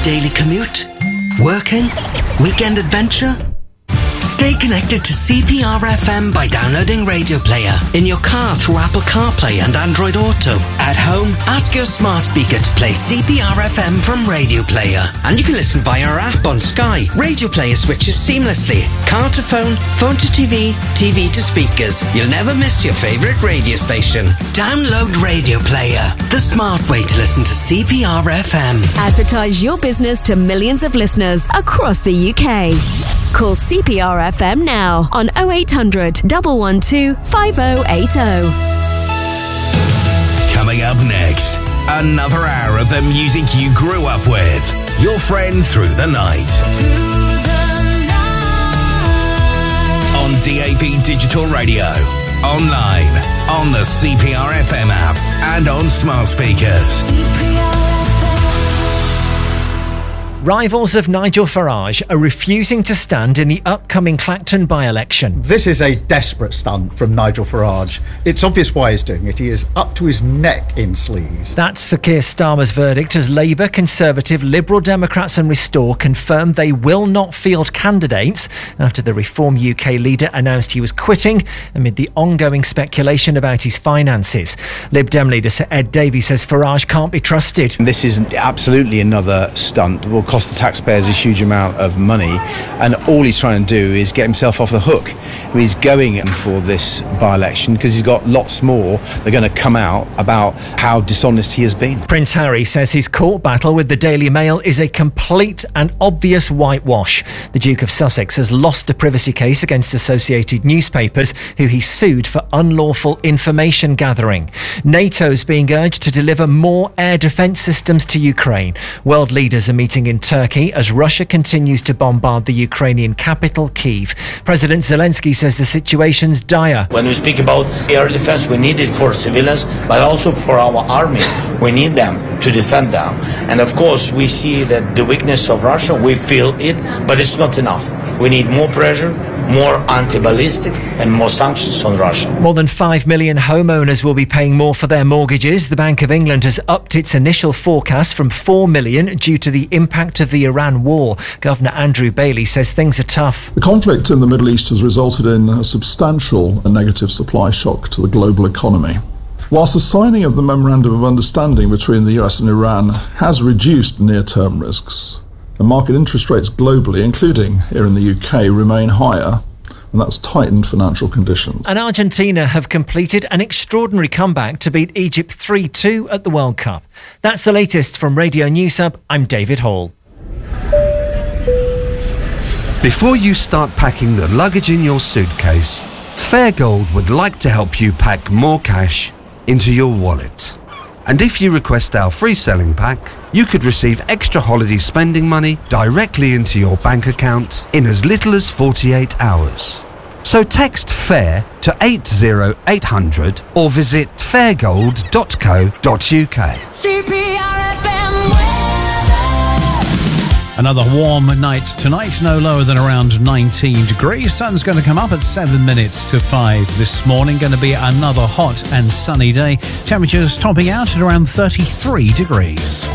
daily commute? Working? Weekend adventure? Stay connected to CPR FM by downloading Radio Player in your car through Apple CarPlay and Android Auto. At home, ask your smart speaker to play CPR FM from Radio Player. And you can listen via our app on Sky. Radio Player switches seamlessly. Car to phone, phone to TV, TV to speakers. You'll never miss your favourite radio station. Download Radio Player, the smart way to listen to CPR FM. Advertise your business to millions of listeners across the UK. Call CPR FM now on 0800 112 5080. Coming up next, another hour of the music you grew up with. Your friend through the night. On DAB Digital Radio, online, on the CPR FM app, and on smart speakers. Rivals of Nigel Farage are refusing to stand in the upcoming Clacton by-election. This is a desperate stunt from Nigel Farage. It's obvious why he's doing it. He is up to his neck in sleaze. That's Sir Keir Starmer's verdict as Labour, Conservative, Liberal Democrats and Restore confirmed they will not field candidates after the Reform UK leader announced he was quitting amid the ongoing speculation about his finances. Lib Dem leader Sir Ed Davey says Farage can't be trusted. This is absolutely another stunt. Will cost the taxpayers a huge amount of money, and all he's trying to do is get himself off the hook. He's going in for this by-election because he's got lots more that are going to come out about how dishonest he has been. Prince Harry says his court battle with the Daily Mail is a complete and obvious whitewash. The Duke of Sussex has lost a privacy case against Associated Newspapers, who he sued for unlawful information gathering. NATO's being urged to deliver more air defence systems to Ukraine. World leaders are meeting in Turkey as Russia continues to bombard the Ukrainian capital, Kyiv. President Zelensky says the situation's dire. When we speak about air defense, we need it for civilians, but also for our army. We need them to defend them. And of course, we see that the weakness of Russia, we feel it, but it's not enough. We need more pressure, more anti-ballistic and more sanctions on Russia. More than 5 million homeowners will be paying more for their mortgages. The Bank of England has upped its initial forecast from 4 million due to the impact of the Iran war. Governor Andrew Bailey says things are tough. The conflict in the Middle East has resulted in a substantial and negative supply shock to the global economy. Whilst the signing of the Memorandum of Understanding between the US and Iran has reduced near-term risks, the market interest rates globally, including here in the UK, remain higher, and that's tightened financial conditions. And Argentina have completed an extraordinary comeback to beat Egypt 3-2 at the World Cup. That's the latest from Radio News Hub. I'm David Hall. Before you start packing the luggage in your suitcase, Fairgold would like to help you pack more cash into your wallet. And if you request our free selling pack, you could receive extra holiday spending money directly into your bank account in as little as 48 hours. So text FAIR to 80800 or visit fairgold.co.uk. Another warm night tonight, no lower than around 19 degrees. Sun's going to come up at 7 minutes to 5 this morning. Going to be another hot and sunny day. Temperatures topping out at around 33 degrees.